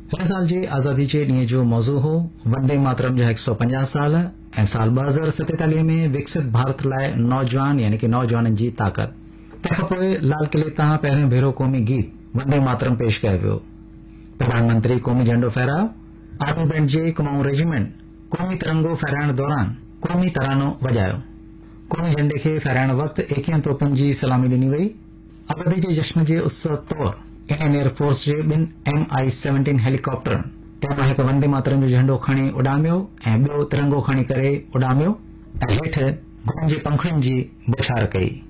हिन साल जे आज़ादी जे ॾींहं जो मौज़ू हो वंदे मातरम जा 150 साल ऐं साल 2047 में विकसित भारत लाइ नौजवान यानी कि नौजवाननि जी ताक़त। तंहिंखां पोइ लाल किले तां पहिरियों भेरो क़ौमी गीत वंदे मातरम पेश कयो वियो। प्रधानमंत्री क़ौमी झंडो फहरायो। आर्मी बैंड जे कुमाऊं रेजिमेंट क़ौमी तिरंगो फहराइण दौरान क़ौमी तरानो वॼायो। क़ौमी झंडे खे फहराइण वक़्तु 21 तोपुनि जी सलामी ॾिनी वई। आज़ादी जे जश्न जे उत्सव तौर इंडियन एयरफोर्स जे 2 MI-17 हेलीकॉप्टरनि तंहिं हिकु वंदे मातरम जो झंडो खणी उॾामियो ऐं ॿियो तिरंगो खणी करे उॾामियो ऐं हेठि घोड़नि जे पंखुड़ियुनि जी बौछार कई।